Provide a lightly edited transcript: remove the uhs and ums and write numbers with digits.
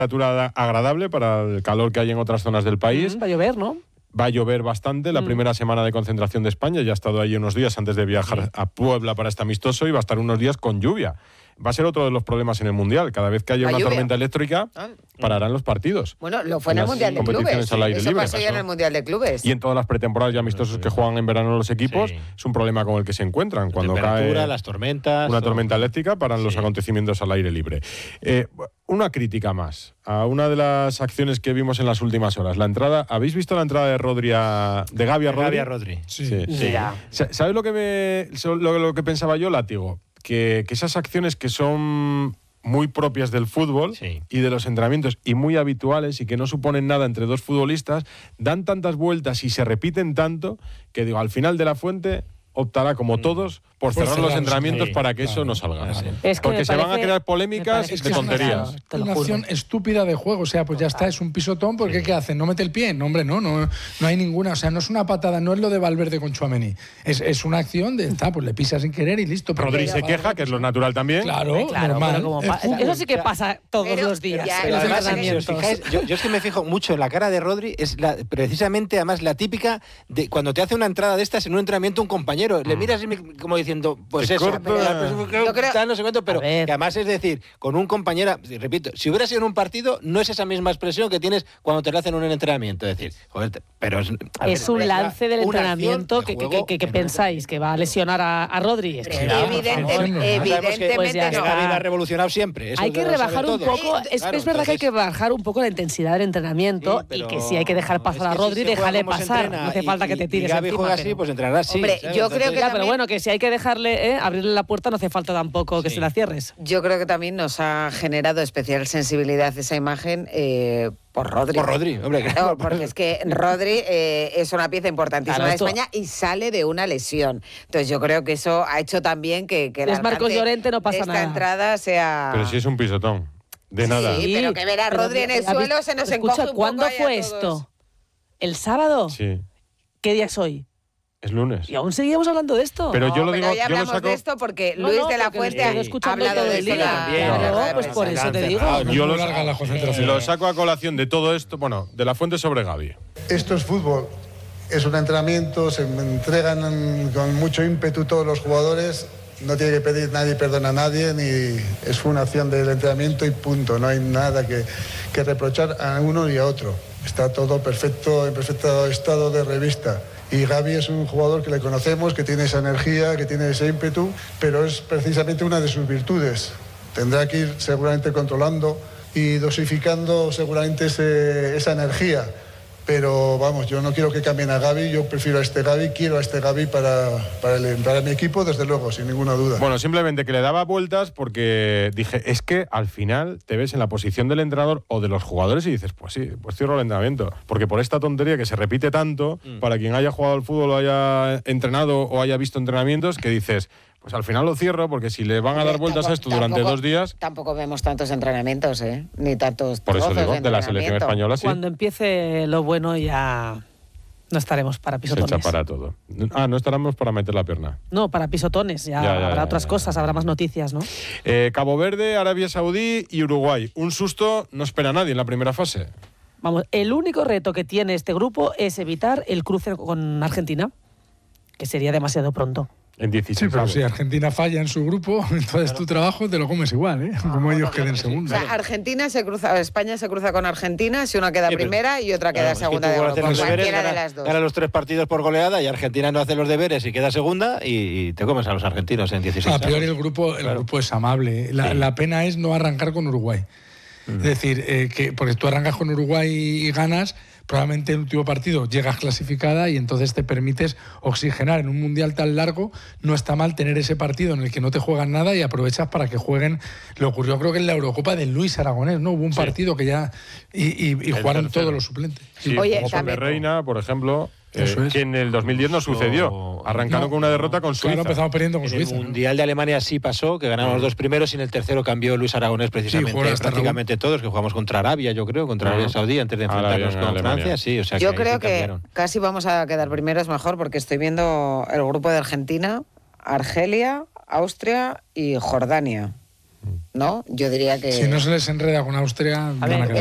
temperatura agradable para el calor que hay en otras zonas del país. Va a llover, ¿no? Va a llover bastante la primera semana de concentración de España. Ya ha estado ahí unos días antes de viajar a Puebla para este amistoso y va a estar unos días con lluvia. Va a ser otro de los problemas en el Mundial. Cada vez que haya una tormenta eléctrica, pararán los partidos. Bueno, lo fue en el Mundial de Clubes. Eso pasó ya en el Mundial de Clubes. Y en todas las pretemporadas y amistosos que juegan en verano los equipos, es un problema con el que se encuentran. Cuando cae las tormentas, una tormenta eléctrica, paran los acontecimientos al aire libre. Una crítica más a una de las acciones que vimos en las últimas horas. La entrada, ¿habéis visto la entrada de Gavi a Rodri? Sí. ¿Sabes lo que pensaba yo, Látigo? Que esas acciones que son muy propias del fútbol y de los entrenamientos y muy habituales y que no suponen nada entre dos futbolistas, dan tantas vueltas y se repiten tanto que digo, al final de la fuente optará, como todos, por cerrar los entrenamientos para que eso no salga. Porque se van a crear polémicas de tonterías. Es una acción estúpida de juego. O sea, pues ya está, es un pisotón. ¿Por qué hace? ¿No mete el pie? No, hombre, no hay ninguna. O sea, no es una patada, no es lo de Valverde con Tchouaméni. Es una acción de, pues le pisa sin querer y listo. Rodri se queja, que es lo natural también. Claro, normal. Eso sí que pasa todos los días. Yo es que me fijo mucho en la cara de Rodri, es precisamente, además, la típica de cuando te hace una entrada de estas en un entrenamiento un compañero. Le miras como diciendo, pues eso, no sé cuánto, pero que además es decir, con un compañero, repito, si hubiera sido en un partido, no es esa misma expresión que tienes cuando te lo hacen en un entrenamiento. Es decir, joder, pero es un lance del entrenamiento que pensáis que va a lesionar a Rodri. Evidentemente pues ya no. Gavi ha revolucionado siempre. Hay que rebajar un poco, es verdad que hay que bajar un poco la intensidad del entrenamiento y que si hay que dejar pasar a Rodri, déjale pasar. No hace falta que te tires encima. Y Gavi juega así, pues entrenará así. Hombre, yo creo que pero bueno, que si hay que dejarle abrirle la puerta, no hace falta tampoco que se la cierres. Yo creo que también nos ha generado especial sensibilidad esa imagen por Rodri. Por Rodri, hombre. Claro, porque es que Rodri es una pieza importantísima de España y sale de una lesión. Entonces yo creo que eso ha hecho también que es Marcos Llorente, no pasa esta nada. Entrada sea... Pero si es un pisotón. De nada. Sí, pero que ver a Rodri en el suelo se nos encoge un poco. ¿Cuándo fue esto? ¿El sábado? Sí. ¿Qué día es hoy? Es lunes. Y aún seguíamos hablando de esto. Pero yo lo digo, ya hablamos de esto porque Luis de la Fuente ha hablado de esto. Claro, pues por eso te digo. Yo lo saco a colación de todo esto, bueno, de la Fuente sobre Gavi. Esto es fútbol, es un entrenamiento, se entregan con mucho ímpetu todos los jugadores, no tiene que pedir nadie perdón a nadie, ni es una acción del entrenamiento y punto, no hay nada que reprochar a uno y a otro. Está todo perfecto, en perfecto estado de revista. Y Gavi es un jugador que le conocemos, que tiene esa energía, que tiene ese ímpetu, pero es precisamente una de sus virtudes. Tendrá que ir seguramente controlando y dosificando seguramente esa energía. Pero vamos, yo no quiero que cambien a Gavi, yo prefiero a este Gavi, quiero a este Gavi para mi equipo, desde luego, sin ninguna duda. Bueno, simplemente que le daba vueltas porque dije, es que al final te ves en la posición del entrenador o de los jugadores y dices, pues sí, pues cierro el entrenamiento. Porque por esta tontería que se repite tanto, para quien haya jugado al fútbol o haya entrenado o haya visto entrenamientos, que dices... Pues al final lo cierro, porque si le van a dar vueltas a esto durante 2 días... Tampoco vemos tantos entrenamientos, ni tantos por eso digo, de la selección española, sí. Cuando empiece lo bueno ya no estaremos para pisotones. Se echa para todo. No estaremos para meter la pierna. No, para pisotones. Ya habrá otras cosas, habrá más noticias, ¿no? Cabo Verde, Arabia Saudí y Uruguay. Un susto no espera a nadie en la primera fase. Vamos, el único reto que tiene este grupo es evitar el cruce con Argentina, que sería demasiado pronto. En 16. Sí, pero si Argentina falla en su grupo, entonces tu trabajo te lo comes igual, ¿eh? Como ellos queden segundos. O sea, España se cruza con Argentina, si una queda primera y otra queda segunda de grupo. Cualquiera de las dos. Gana los 3 partidos por goleada y Argentina no hace los deberes y queda segunda y te comes a los argentinos en 16. A priori el grupo es amable. La pena es no arrancar con Uruguay. Es decir, porque tú arrancas con Uruguay y ganas, probablemente en el último partido llegas clasificada y entonces te permites oxigenar. En un mundial tan largo no está mal tener ese partido en el que no te juegan nada y aprovechas para que jueguen. Le ocurrió creo que en la Eurocopa de Luis Aragonés, ¿no? Hubo un partido que ya... Y jugaron todos los suplentes. Sí, oye, como Reina, por ejemplo... que en el 2010 no sucedió. Arrancaron con una derrota con Suiza. Claro, empezamos perdiendo con Suiza. En el Mundial de Alemania sí pasó, que ganaron los 2 primeros y en el tercero cambió Luis Aragonés precisamente. Prácticamente todos, que jugamos contra Arabia, yo creo, contra Arabia Saudí, antes de enfrentarnos con Francia. Sí, o sea, yo creo que casi vamos a quedar primeros mejor, porque estoy viendo el grupo de Argentina, Argelia, Austria y Jordania. ¿no? Yo diría que... Si no se les enreda con Austria, van a quedar.